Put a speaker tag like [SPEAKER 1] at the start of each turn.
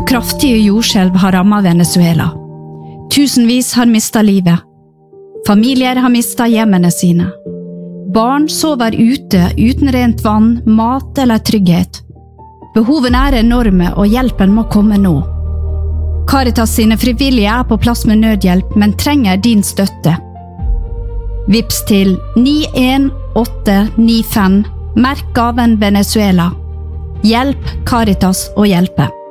[SPEAKER 1] kraftige jordskjelv har rammet Venezuela. Tusenvis har mistet livet. Familier har mistet hjemmene sine. Barn sover ute uten rent vann, mat eller trygghet. Behovene er enorme, og hjelpen må komme nå. Caritas sine frivillige er på plass med nødhjelp, men trenger din støtte. Vips til 91895, merk gaven Venezuela. Hjelp Caritas å hjelpe.